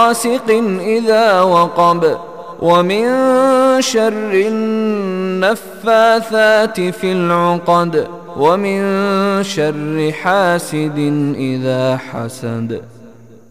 غاسق إذا وقب ومن شر النفاثات في العقد ومن شر حاسد إذا حسد.